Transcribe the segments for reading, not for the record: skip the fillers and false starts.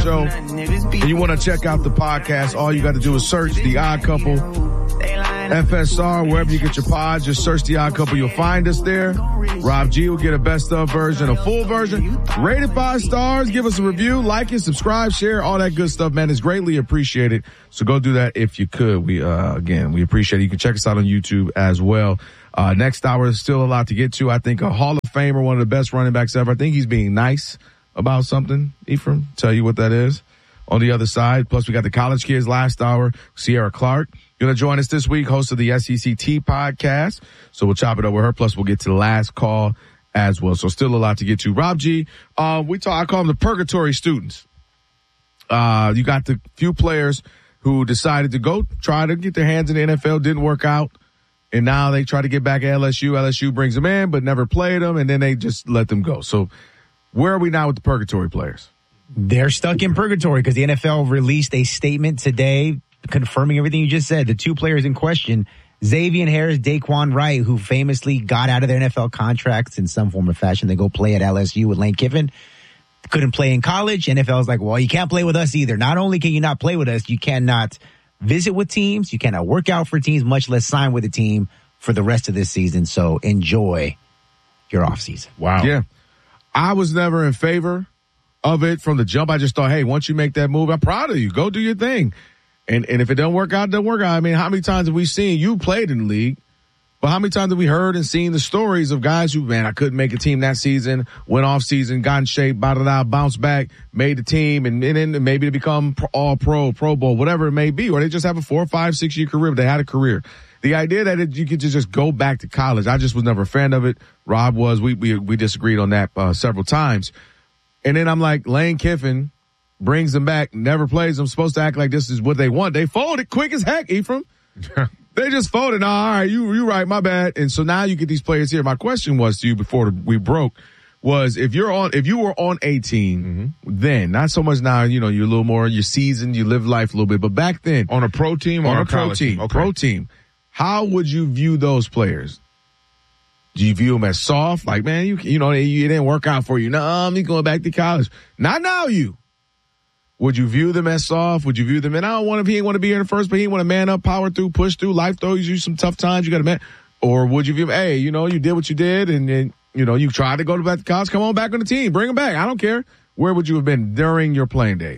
show and you want to check out the podcast, all you got to do is search The Odd Couple, FSR, wherever you get your pods. Just search The Odd Couple. You'll find us there. Rob G will get a best of version, a full version. Rated 5 stars. Give us a review. Like it, subscribe, share, all that good stuff, man. It's greatly appreciated. So go do that if you could. We appreciate it. You can check us out on YouTube as well. Next hour is still a lot to get to. I think a Hall of Famer, one of the best running backs ever. I think he's being nice about something. Ephraim, tell you what that is on the other side. Plus, we got the college kids last hour. Sierra Clark going to join us this week, host of the SECT podcast. So we'll chop it up with her. Plus, we'll get to the last call as well. So still a lot to get to. Rob G, I call them the purgatory students. You got the few players who decided to go try to get their hands in the NFL, didn't work out. And now they try to get back at LSU. LSU brings them in, but never played them, and then they just let them go. So where are we now with the purgatory players? They're stuck in purgatory because the NFL released a statement today confirming everything you just said. The two players in question, Xavier Harris, Daquan Wright, who famously got out of their NFL contracts in some form or fashion. They go play at LSU with Lane Kiffin. Couldn't play in college. NFL is like, well, you can't play with us either. Not only can you not play with us, you cannot visit with teams. You cannot work out for teams, much less sign with a team for the rest of this season. So enjoy your offseason. Wow. Yeah. I was never in favor of it from the jump. I just thought, hey, once you make that move, I'm proud of you. Go do your thing. And if it doesn't work out, it doesn't work out. I mean, how many times have we seen you played in the league? But how many times have we heard and seen the stories of guys who, man, I couldn't make a team that season, went off season, got in shape, bounced back, made the team, and then maybe to become all pro, Pro Bowl, whatever it may be, or they just have a 4, 5, 6 year career, but they had a career. The idea that you could just go back to college, I just was never a fan of it. Rob was. We disagreed on that several times. And then I'm like, Lane Kiffin brings them back, never plays them, supposed to act like this is what they want. They folded quick as heck, Ephraim. They just folded. Oh, all right, you right, my bad. And so now you get these players here. My question was to you before we broke was if you were on a team, then not so much now, you're a little more, you're seasoned, you live life a little bit, but back then on a pro team or on a pro team, okay. Pro team, how would you view those players? Do you view them as soft? Like, man, you didn't work out for you. No, I'm going back to college. Not now, you. Would you view them as soft? Would you view them, and he ain't want to be here in the first, but he want to man up, power through, push through, life throws you some tough times, you got to man. Or would you view him, hey, you did what you did, and you tried to go back to college, come on back on the team, bring him back. I don't care. Where would you have been during your playing days?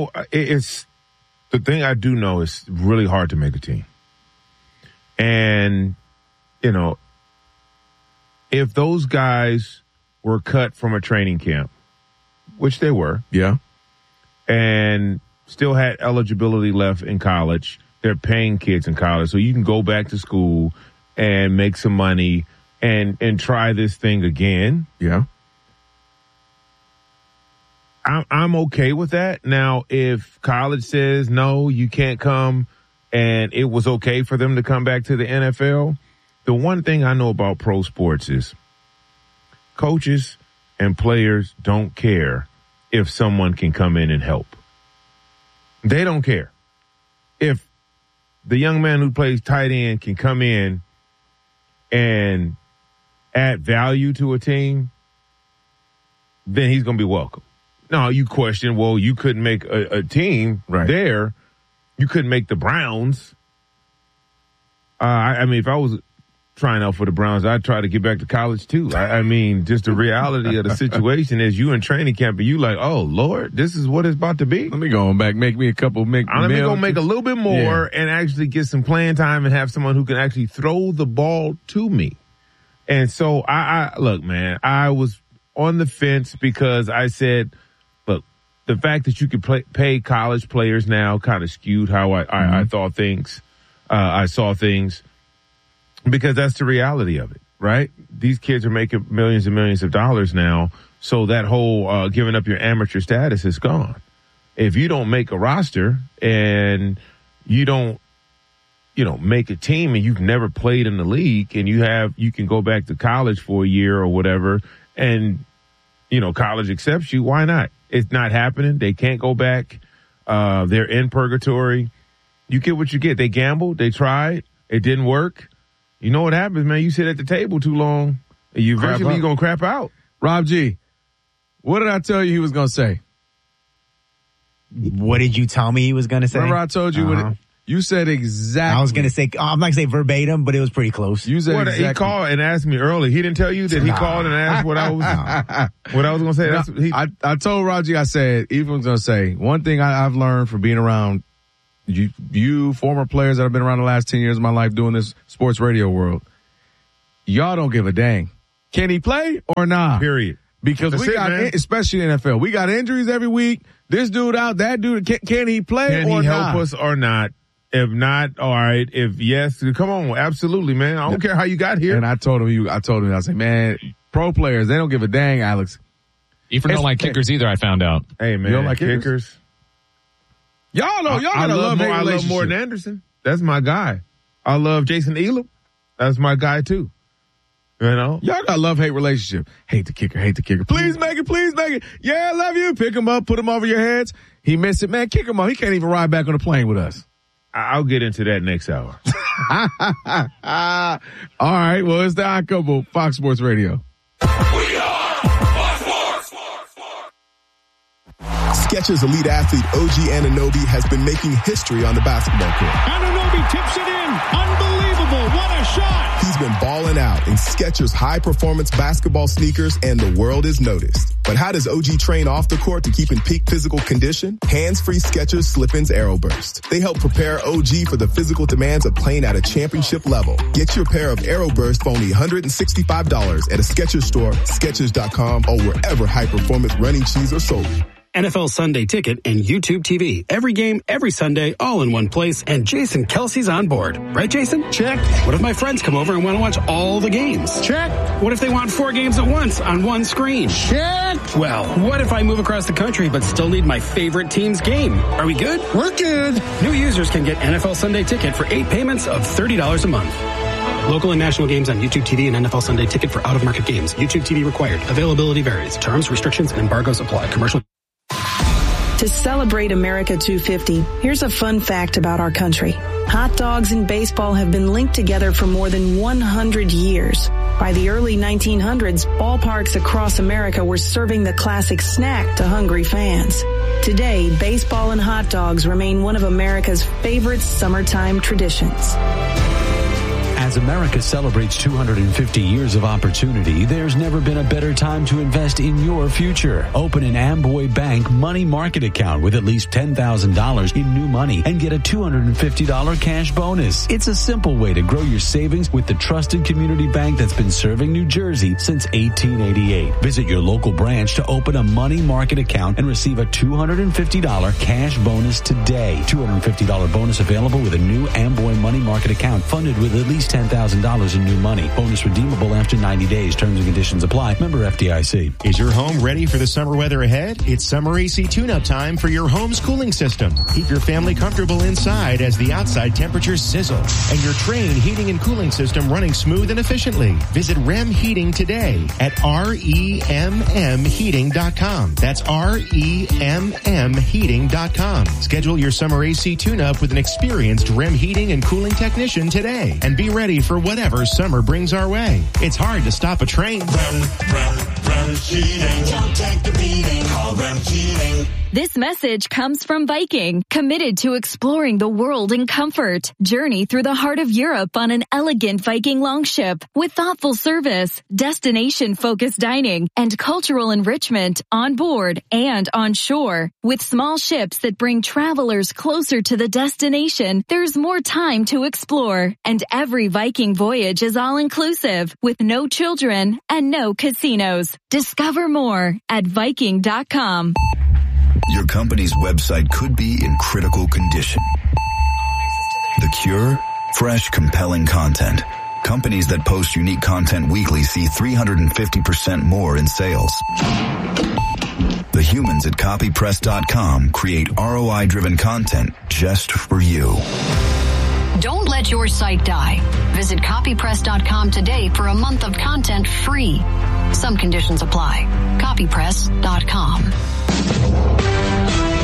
It's the thing I do know is really hard to make a team. And, if those guys were cut from a training camp, which they were. Yeah. And still had eligibility left in college. They're paying kids in college. So you can go back to school and make some money and try this thing again. Yeah. I'm okay with that. Now, if college says, no, you can't come, and it was okay for them to come back to the NFL, the one thing I know about pro sports is coaches and players don't care if someone can come in and help. They don't care. If the young man who plays tight end can come in and add value to a team, then he's going to be welcome. Now, you question, well, you couldn't make a team there. You couldn't make the Browns. If I was trying out for the Browns, I'd try to get back to college too. Just the reality of the situation is you in training camp and you like, oh Lord, this is what it's about to be. Let me go back, make me a couple, let me go make a little bit more and actually get some playing time and have someone who can actually throw the ball to me. And so look, man, I was on the fence because I said, look, the fact that you could pay college players now kind of skewed how I thought things. I saw things. Because that's the reality of it, right? These kids are making millions and millions of dollars now. So that whole giving up your amateur status is gone. If you don't make a roster and you don't, make a team and you've never played in the league and you can go back to college for a year or whatever and, college accepts you, why not? It's not happening. They can't go back. They're in purgatory. You get what you get. They gambled. They tried. It didn't work. You know what happens, man? You sit at the table too long, and you eventually going to crap out. Rob G, what did I tell you he was going to say? What did you tell me he was going to say? Remember I told you you said exactly. I was going to say, I'm not going to say verbatim, but it was pretty close. You said exactly. He called and asked me early. He didn't tell you that he called and asked what I was going to say. I told Raji, I said, even was going to say, one thing I've learned from being around you former players that have been around the last 10 years of my life doing this sports radio world, y'all don't give a dang. Can he play or not? Period. Because especially in the NFL, we got injuries every week. This dude out, that dude, can he play or not? Can he help us or not? If not, all right. If yes, come on. Absolutely, man. I don't care how you got here. And I told him, I said, man, pro players, they don't give a dang, Alex. Ephraim don't like kickers either, I found out. Hey, man. You don't like kickers? Y'all know, y'all gotta love I love Morton Anderson. That's my guy. I love Jason Elam. That's my guy too. You know? Y'all got love-hate relationship. Hate the kicker. Please make it. Yeah, I love you. Pick him up, put him over your heads. He missed it, man. Kick him off. He can't even ride back on the plane with us. I'll get into that next hour. All right. Well, it's the Odd Couple, Fox Sports Radio. We are Fox Sports. Skechers elite athlete OG Anunoby has been making history on the basketball court. Anunoby tips it in. Unbelievable. What a shot. He's been balling out in Skechers high-performance basketball sneakers, and the world is noticed. But how does OG train off the court to keep in peak physical condition? Hands-free Skechers Slip-ins Aeroburst. They help prepare OG for the physical demands of playing at a championship level. Get your pair of Aeroburst for only $165 at a Skechers store, Skechers.com, or wherever high-performance running shoes are sold. NFL Sunday Ticket and YouTube TV. Every game, every Sunday, all in one place, and Jason Kelsey's on board. Right, Jason? Check. What if my friends come over and want to watch all the games? Check. What if they want 4 games at once on one screen? Check. Well, what if I move across the country but still need my favorite team's game? Are we good? We're good. New users can get NFL Sunday Ticket for 8 payments of $30 a month. Local and national games on YouTube TV and NFL Sunday Ticket for out-of-market games. YouTube TV required. Availability varies. Terms, restrictions, and embargoes apply. Commercial. To celebrate America 250, here's a fun fact about our country. Hot dogs and baseball have been linked together for more than 100 years. By the early 1900s, ballparks across America were serving the classic snack to hungry fans. Today, baseball and hot dogs remain one of America's favorite summertime traditions. As America celebrates 250 years of opportunity, there's never been a better time to invest in your future. Open an Amboy Bank money market account with at least $10,000 in new money and get a $250 cash bonus. It's a simple way to grow your savings with the trusted community bank that's been serving New Jersey since 1888. Visit your local branch to open a money market account and receive a $250 cash bonus today. $250 bonus available with a new Amboy money market account funded with at least $10,000 in new money. Bonus redeemable after 90 days. Terms and conditions apply. Member FDIC. Is your home ready for the summer weather ahead? It's summer AC tune-up time for your home's cooling system. Keep your family comfortable inside as the outside temperatures sizzle and your Trane heating and cooling system running smooth and efficiently. Visit REM Heating today at REMMheating.com. That's REMMheating.com. Schedule your summer AC tune-up with an experienced REM heating and cooling technician today and be ready for whatever summer brings our way. It's hard to stop a train. REM Heating. Don't take the beating. Call REM Heating. This message comes from Viking, committed to exploring the world in comfort. Journey through the heart of Europe on an elegant Viking longship with thoughtful service, destination-focused dining, and cultural enrichment on board and on shore. With small ships that bring travelers closer to the destination, there's more time to explore. And every Viking voyage is all-inclusive with no children and no casinos. Discover more at Viking.com. Your company's website could be in critical condition. The cure? Fresh, compelling content. Companies that post unique content weekly see 350% more in sales. The humans at copypress.com create ROI-driven content just for you. Don't let your site die. Visit copypress.com today for a month of content free. Some conditions apply. Copypress.com.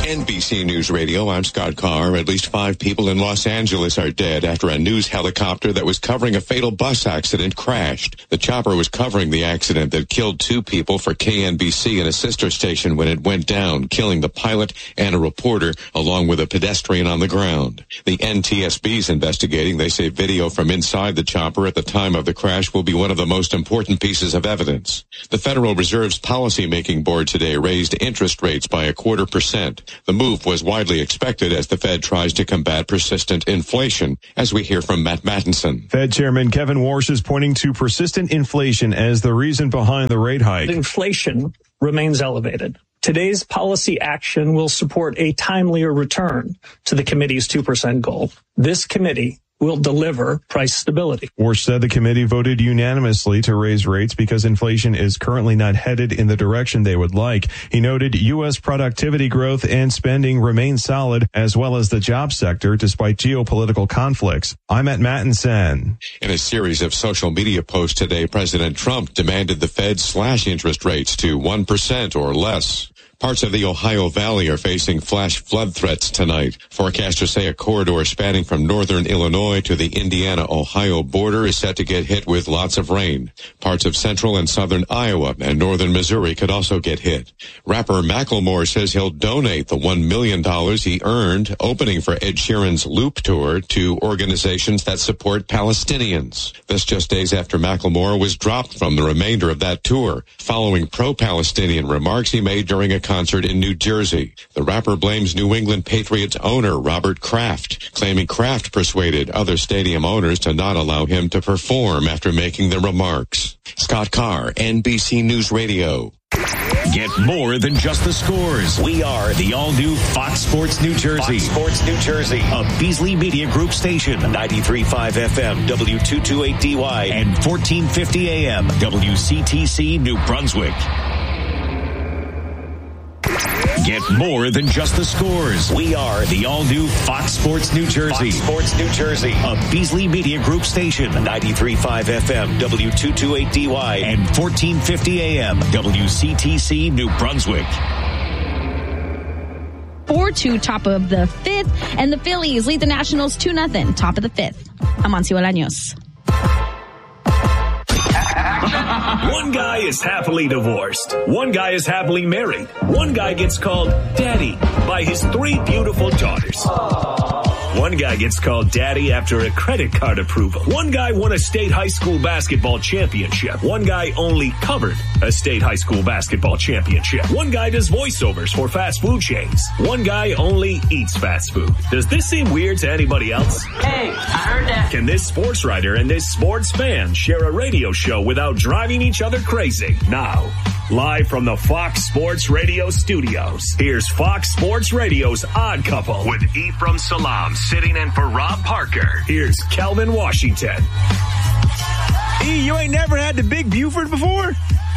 NBC News Radio, I'm Scott Carr. At least 5 people in Los Angeles are dead after a news helicopter that was covering a fatal bus accident crashed. The chopper was covering the accident that killed 2 people for KNBC and a sister station when it went down, killing the pilot and a reporter, along with a pedestrian on the ground. The NTSB is investigating. They say video from inside the chopper at the time of the crash will be one of the most important pieces of evidence. The Federal Reserve's policymaking board today raised interest rates by 0.25%. The move was widely expected as the Fed tries to combat persistent inflation, as we hear from Matt Mattinson. Fed Chairman Kevin Warsh is pointing to persistent inflation as the reason behind the rate hike. Inflation remains elevated. Today's policy action will support a timelier return to the committee's 2% goal. This committee will deliver price stability. Warsh said the committee voted unanimously to raise rates because inflation is currently not headed in the direction they would like. He noted U.S. productivity growth and spending remain solid, as well as the job sector, despite geopolitical conflicts. I'm at Mattinson. In a series of social media posts today, President Trump demanded the Fed slash interest rates to 1% or less. Parts of the Ohio Valley are facing flash flood threats tonight. Forecasters say a corridor spanning from northern Illinois to the Indiana-Ohio border is set to get hit with lots of rain. Parts of central and southern Iowa and northern Missouri could also get hit. Rapper Macklemore says he'll donate the $1 million he earned opening for Ed Sheeran's Loop Tour to organizations that support Palestinians. This just days after Macklemore was dropped from the remainder of that tour, following pro-Palestinian remarks he made during a concert in New Jersey. The rapper blames New England Patriots owner Robert Kraft, claiming Kraft persuaded other stadium owners to not allow him to perform after making the remarks. Scott Carr, NBC News Radio. Get more than just the scores. We are the all-new Fox Sports New Jersey. Fox Sports New Jersey. A Beasley Media Group station. 93.5 FM, W228DY, and 1450 AM, WCTC, New Brunswick. Get more than just the scores. We are the all-new Fox Sports New Jersey. Fox Sports New Jersey. A Beasley Media Group station. 93.5 FM, W228DY, and 1450 AM, WCTC, New Brunswick. 4-2, top of the 5th, and the Phillies lead the Nationals 2-0, top of the 5th. Amancio Bolaños. One guy is happily divorced. One guy is happily married. One guy gets called daddy by his 3 beautiful daughters. One guy gets called daddy after a credit card approval. One guy won a state high school basketball championship. One guy only covered a state high school basketball championship. One guy does voiceovers for fast food chains. One guy only eats fast food. Does this seem weird to anybody else? Hey, I heard that. Can this sports writer and this sports fan share a radio show without driving each other crazy? Now, live from the Fox Sports Radio studios, here's Fox Sports Radio's Odd Couple with Ephraim Salam sitting in for Rob Parker. Here's Kelvin Washington. You ain't never had the Big Buford before?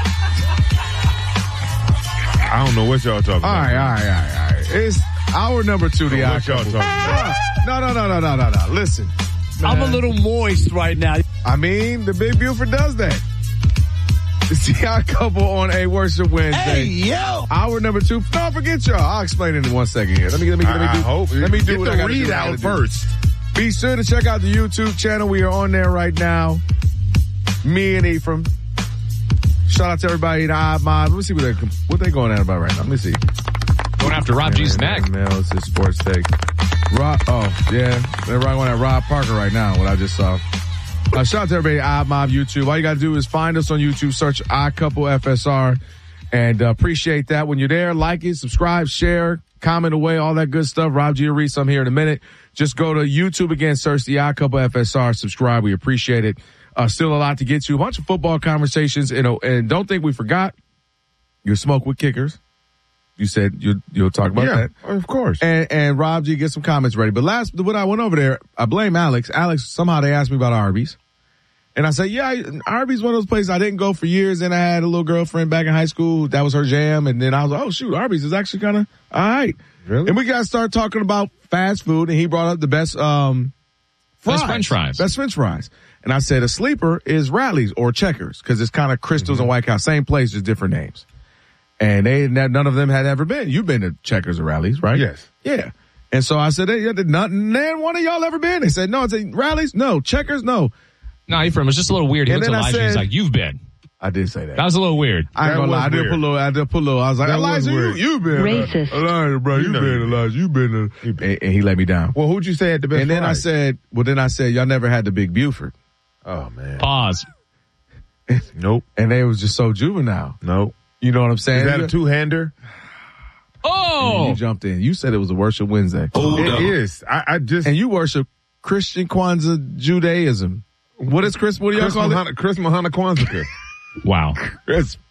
I don't know what y'all talking about. All right. It's hour number 2, the Odd Couple. No. Listen. Man. I'm a little moist right now. I mean, the Big Buford does that. It's the Odd Couple on a Worship Wednesday. Hey, yo! Hour number 2. Don't forget, y'all. I'll explain it in 1 second here. Let me do what I gotta read out first. Be sure to check out the YouTube channel. We are on there right now. Me and Ephraim. Shout out to everybody in the Odd Mob. Let me see what they going at about right now. Let me see. Going after Rob G's neck. It's his sports take. They're right on at Rob Parker right now, what I just saw. Shout out to everybody at Odd Mob YouTube. All you got to do is find us on YouTube, search Odd Couple FSR, and appreciate that. When you're there, like it, subscribe, share, comment away, all that good stuff. Rob G will read some here in a minute. Just go to YouTube again, search the Odd Couple FSR, subscribe. We appreciate it. Still a lot to get to. A bunch of football conversations, and don't think we forgot your Smoke with Kickers. You said you'll talk about that. Of course. And Rob G, get some comments ready. But when I went over there, I blame Alex. Somehow they asked me about Arby's. And I said, yeah, Arby's one of those places I didn't go for years. And I had a little girlfriend back in high school. That was her jam. And then I was like, oh, shoot, Arby's is actually kind of all right. Really? And we got to start talking about fast food. And he brought up the best fries. Best French fries. Best French fries. And I said a sleeper is Radley's or Checkers because it's kind of Crystals and White House. Same place, just different names. And none of them had ever been. You've been to Checkers or rallies, right? Yes. Yeah. And so I said, hey, none one of y'all ever been? They said, no. I said, rallies? No. Checkers? No. No, Ephraim, it was just a little weird. He looked at Elijah. He's like, you've been. I did say that. That was a little weird. I ain't gonna lie. I did put a little. I was like, Elijah, you been. Racist. Elijah, bro, you been, Elijah. You been. And he let me down. Well, who'd you say had the best And then fries? I said, y'all never had the Big Buford. Oh, man. Pause. Nope. And they was just so juvenile. Nope. You know what I'm saying? Is that a two-hander? Oh! You jumped in. You said it was a worship Wednesday. It is. I just. And you worship Christian Kwanzaa Judaism. What is Chris? What do y'all call it? Chris Mahana Kwanzaa. Wow. Chris